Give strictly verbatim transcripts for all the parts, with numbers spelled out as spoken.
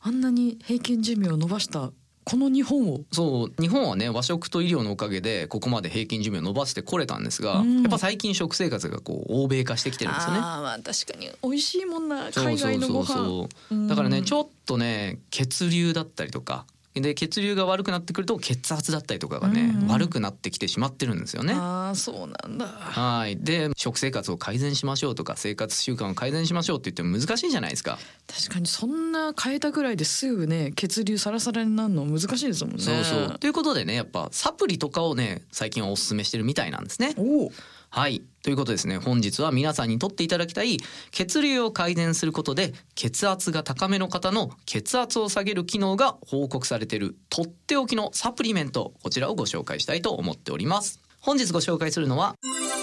あんなに平均寿命を伸ばしたこの日本を。 そう日本はね和食と医療のおかげでここまで平均寿命を伸ばしてこれたんですが、 うん、 やっぱ最近食生活がこう欧米化してきてるんですよね。 あ、まあ確かに美味しいもんな海外のご飯。 そうそうそうそう、だからねちょっとね血流だったりとかで血流が悪くなってくると血圧だったりとかがね、うんうん、悪くなってきてしまってるんですよね。 ああそうなんだ。 はい。で食生活を改善しましょうとか生活習慣を改善しましょうって言っても難しいじゃないですか。 確かにそんな変えたぐらいですぐね血流サラサラになるの難しいですもんね。 そうそうということでねやっぱサプリとかをね最近はおすすめしてるみたいなんですね。 おはいということですね、本日は皆さんにとっていただきたい血流を改善することで血圧が高めの方の血圧を下げる機能が報告されているとっておきのサプリメント、こちらをご紹介したいと思っております。本日ご紹介するのは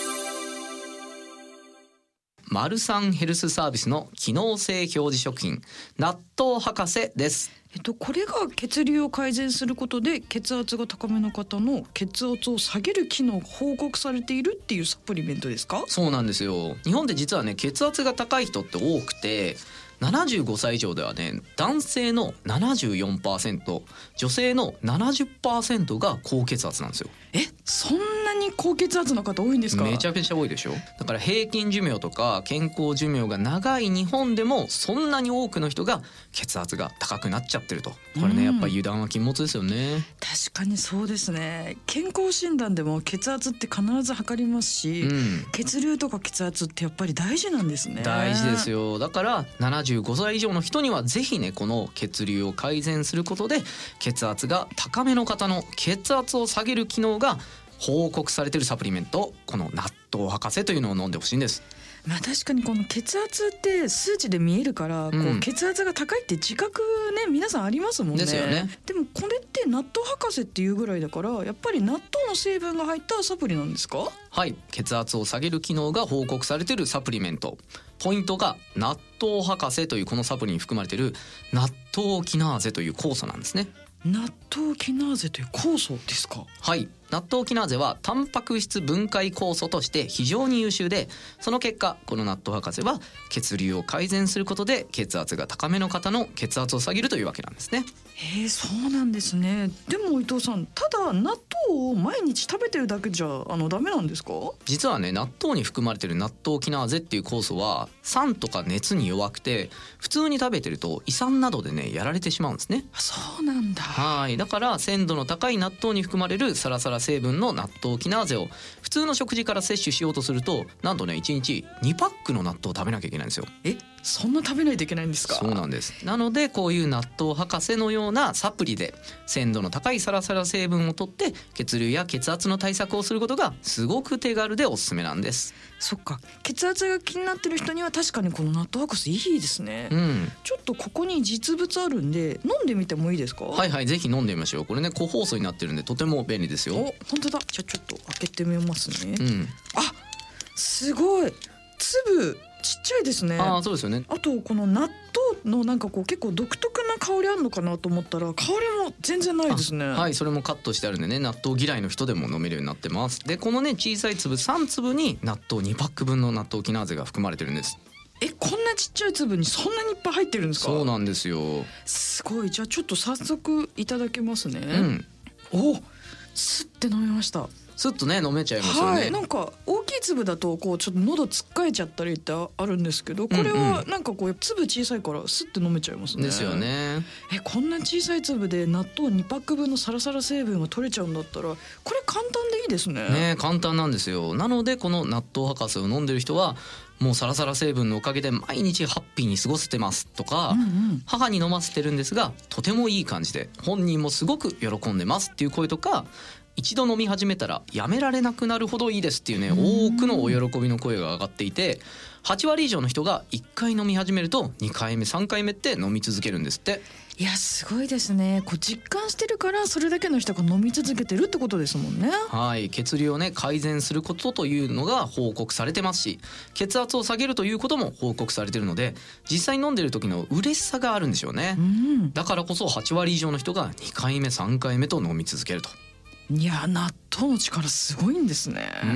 マルサンヘルスサービスの機能性表示食品納豆博士です。 えっと、これが血流を改善することで血圧が高めの方の血圧を下げる機能が報告されているっていうサプリメントですか？ そうなんですよ。日本で実はね血圧が高い人って多くてななじゅうごさい以上ではね男性の ななじゅうよんパーセント 女性の ななじゅっパーセント が高血圧なんですよ。 えそんなに高血圧の方多いんですか？ めちゃめちゃ多いでしょ。だから平均寿命とか健康寿命が長い日本でもそんなに多くの人が血圧が高くなっちゃってると、これね、うん、やっぱ油断は禁物ですよね。 確かにそうですね。健康診断でも血圧って必ず測りますし、うん、血流とか血圧ってやっぱり大事なんですね。 大事ですよ。だからななじゅうごさい以上の人にはぜひねこの血流を改善することで血圧が高めの方の血圧を下げる機能が報告されているサプリメント、この納豆博士というのを飲んでほしいんです。 まあ確かにこの血圧って数値で見えるから、うん、こう血圧が高いって自覚ね皆さんありますもんね。 ですよね。 でもこれって納豆博士っていうぐらいだからやっぱり納豆の成分が入ったサプリなんですか？ はい、血圧を下げる機能が報告されているサプリメント、ポイントが納豆博士というこのサプリに含まれている納豆キナーゼという酵素なんですね。 納豆キナーゼという酵素ですか？ はい、納豆キナーゼはタンパク質分解酵素として非常に優秀で、その結果この納豆博士は血流を改善することで血圧が高めの方の血圧を下げるというわけなんですね。 へえ、そうなんですね。でも伊藤さん、ただ納豆を毎日食べてるだけじゃあのダメなんですか？ 実はね納豆に含まれている納豆キナーゼっていう酵素は酸とか熱に弱くて普通に食べてると胃酸などでねやられてしまうんですね。 あ、そうなんだ。 はい、だから鮮度の高い納豆に含まれるサラサラ成分の納豆キナーゼを普通の食事から摂取しようとするとなんとねいちにちにパックの納豆を食べなきゃいけないんですよ。 え、そんな食べないといけないんですか？ そうなんです。なのでこういう納豆博士のようなサプリで鮮度の高いサラサラ成分を取って血流や血圧の対策をすることがすごく手軽でおすすめなんです。 そっか、血圧が気になってる人には確かにこの納豆博士いいですね、うん、ちょっとここに実物あるんで飲んでみてもいいですか？ はいはい、ぜひ飲んでみましょう。これね個包装になってるんでとても便利ですよ。 お、本当だ。じゃあちょっと開けてみますね、 うん、 あ、すごい粒ちっちゃいですね。 あ、そうですよね。 あとこの納豆のなんかこう結構独特な香りあるのかなと思ったら香りも全然ないですね。 はい、それもカットしてあるんでね納豆嫌いの人でも飲めるようになってます。でこのね小さい粒さん粒に納豆にパック分の納豆キナーゼが含まれてるんです。 え、こんなちっちゃい粒にそんなにいっぱい入ってるんですか？ そうなんですよ。 すごい。じゃあちょっと早速いただけますね、 うん、 お、すって飲めました。 スッとね飲めちゃいますよね、 はい、なんか大きい粒だとこうちょっと喉つっかえちゃったりってあるんですけど、これはなんかこう粒小さいからスッて飲めちゃいますね。 ですよね。 え、こんな小さい粒で納豆にパック分のサラサラ成分が取れちゃうんだったらこれ簡単でいいですね。 ね、簡単なんですよ。なのでこの納豆博士を飲んでる人はもうサラサラ成分のおかげで毎日ハッピーに過ごせてますとか、うんうん、母に飲ませてるんですがとてもいい感じで本人もすごく喜んでますっていう声とか、一度飲み始めたらやめられなくなるほどいいですっていうね多くのお喜びの声が上がっていて、はちわり以上の人がいっかい飲み始めるとにかいめさんかいめって飲み続けるんですって。 いや、すごいですね。こう実感してるからそれだけの人が飲み続けてるってことですもんね。 はい、血流をね改善することというのが報告されてますし、血圧を下げるということも報告されてるので実際飲んでる時の嬉しさがあるんでしょうね、うん、だからこそはちわり以上の人がにかいめさんかいめと飲み続けると。 いや、納豆の力すごいんですね。 うん、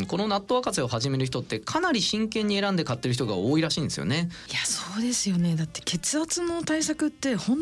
この納豆博士を始める人ってかなり真剣に選んで買ってる人が多いらしいんですよね。 いや、そうですよね。だって血圧の対策って本